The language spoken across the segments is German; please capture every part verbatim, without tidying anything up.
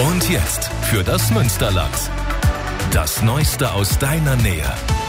Und jetzt für das Münsterland. Das Neueste aus deiner Nähe.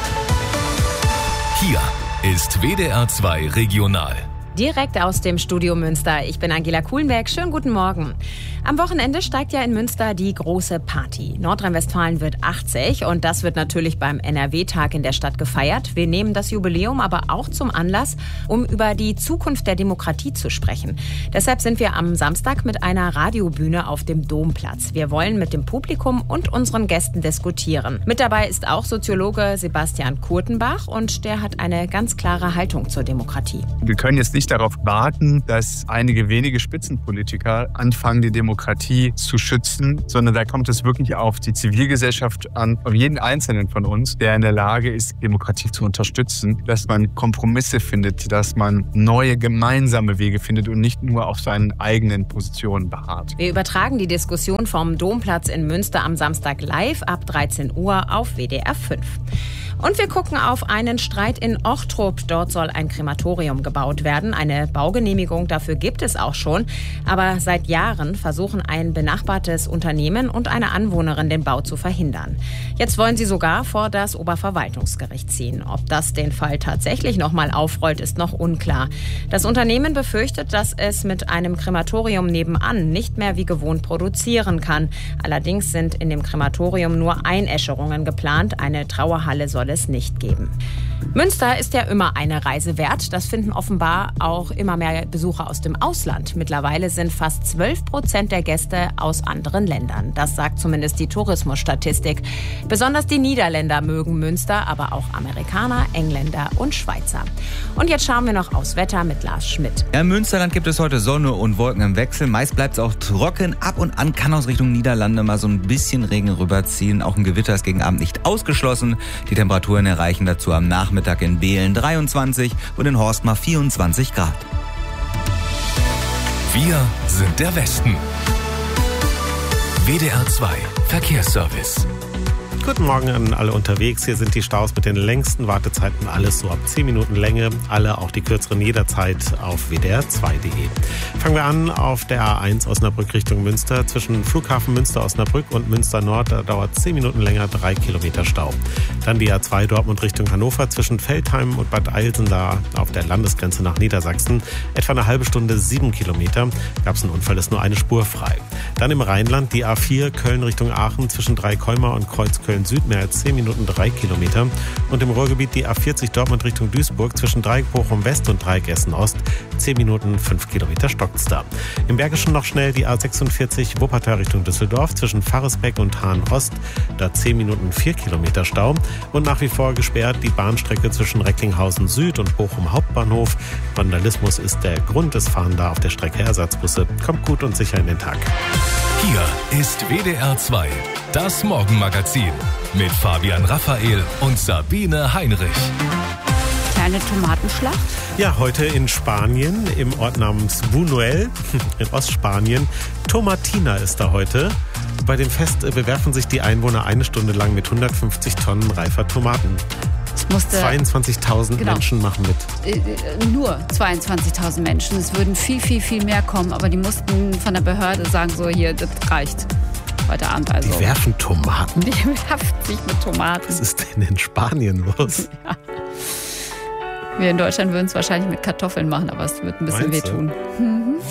Hier ist W D R zwei Regional. Direkt aus dem Studio Münster. Ich bin Angela Kuhlenberg. Schönen guten Morgen. Am Wochenende steigt ja in Münster die große Party. Nordrhein-Westfalen wird achtzig und das wird natürlich beim N R W-Tag in der Stadt gefeiert. Wir nehmen das Jubiläum aber auch zum Anlass, um über die Zukunft der Demokratie zu sprechen. Deshalb sind wir am Samstag mit einer Radiobühne auf dem Domplatz. Wir wollen mit dem Publikum und unseren Gästen diskutieren. Mit dabei ist auch Soziologe Sebastian Kurtenbach und der hat eine ganz klare Haltung zur Demokratie. Wir können jetzt nicht darauf warten, dass einige wenige Spitzenpolitiker anfangen, die Demokratie zu schützen, sondern da kommt es wirklich auf die Zivilgesellschaft an, auf jeden Einzelnen von uns, der in der Lage ist, Demokratie zu unterstützen, dass man Kompromisse findet, dass man neue gemeinsame Wege findet und nicht nur auf seinen eigenen Positionen beharrt. Wir übertragen die Diskussion vom Domplatz in Münster am Samstag live ab dreizehn Uhr auf W D R fünf. Und wir gucken auf einen Streit in Ochtrup. Dort soll ein Krematorium gebaut werden. Eine Baugenehmigung dafür gibt es auch schon. Aber seit Jahren versuchen ein benachbartes Unternehmen und eine Anwohnerin, den Bau zu verhindern. Jetzt wollen sie sogar vor das Oberverwaltungsgericht ziehen. Ob das den Fall tatsächlich nochmal aufrollt, ist noch unklar. Das Unternehmen befürchtet, dass es mit einem Krematorium nebenan nicht mehr wie gewohnt produzieren kann. Allerdings sind in dem Krematorium nur Einäscherungen geplant. Eine Trauerhalle soll es nicht geben. Münster ist ja immer eine Reise wert. Das finden offenbar auch immer mehr Besucher aus dem Ausland. Mittlerweile sind fast zwölf Prozent der Gäste aus anderen Ländern. Das sagt zumindest die Tourismusstatistik. Besonders die Niederländer mögen Münster, aber auch Amerikaner, Engländer und Schweizer. Und jetzt schauen wir noch aufs Wetter mit Lars Schmidt. Ja, Im Münsterland gibt es heute Sonne und Wolken im Wechsel. Meist bleibt es auch trocken. Ab und an kann aus Richtung Niederlande mal so ein bisschen Regen rüberziehen. Auch ein Gewitter ist gegen Abend nicht ausgeschlossen. Die Temperaturen erreichen dazu am Nachmittag in Behlen dreiundzwanzig und in Horstmar vierundzwanzig Grad. Wir sind der Westen. W D R zwei Verkehrsservice. Guten Morgen an alle unterwegs. Hier sind die Staus mit den längsten Wartezeiten. Alles so ab zehn Minuten Länge. Alle auch die kürzeren jederzeit auf w d r zwei punkt d e. Fangen wir an auf der A eins Osnabrück Richtung Münster. Zwischen Flughafen Münster-Osnabrück und Münster-Nord da dauert zehn Minuten länger, drei Kilometer Stau. Dann die A zwei Dortmund Richtung Hannover. Zwischen Veltheim und Bad Eilsen auf der Landesgrenze nach Niedersachsen. Etwa eine halbe Stunde, sieben Kilometer. Gab es einen Unfall, ist nur eine Spur frei. Dann im Rheinland die A vier Köln Richtung Aachen. Zwischen Dreikolmar und Kreuzköln Süd mehr als zehn Minuten, drei Kilometer. Und im Ruhrgebiet die A vierzig Dortmund Richtung Duisburg zwischen Dreieck Bochum West und Dreieck Essen Ost, zehn Minuten, fünf Kilometer stockt's da. Im Bergischen noch schnell die A sechsundvierzig Wuppertal Richtung Düsseldorf zwischen Pfarresbeck und Hahn Ost, da zehn Minuten, vier Kilometer Stau. Und nach wie vor gesperrt die Bahnstrecke zwischen Recklinghausen Süd und Bochum Hauptbahnhof. Vandalismus ist der Grund, es fahren da auf der Strecke Ersatzbusse. Kommt gut und sicher in den Tag. Hier ist W D R zwei, das Morgenmagazin mit Fabian Raphael und Sabine Heinrich. Kleine Tomatenschlacht? Ja, heute in Spanien, im Ort namens Buñuel, in Ostspanien. Tomatina ist da heute. Bei dem Fest bewerfen sich die Einwohner eine Stunde lang mit hundertfünfzig Tonnen reifer Tomaten. zweiundzwanzigtausend genau. Menschen machen mit. Äh, nur zweiundzwanzigtausend Menschen. Es würden viel, viel, viel mehr kommen. Aber die mussten von der Behörde sagen, so hier, das reicht heute Abend. Also. Die werfen Tomaten? Die werfen sich mit Tomaten. Was ist denn in Spanien los? Ja. Wir in Deutschland würden es wahrscheinlich mit Kartoffeln machen, aber es wird ein bisschen Meinst du? wehtun. Mhm.